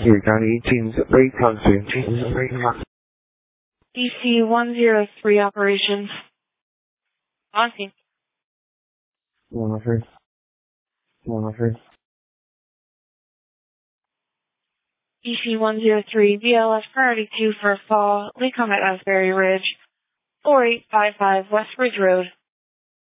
18 rate constant, 18 rate constant. DC-103 operations. On scene. 103. 103. DC-103, BLS priority 2 for fall, Lee Comet Asbury Ridge, 4855 West Ridge Road.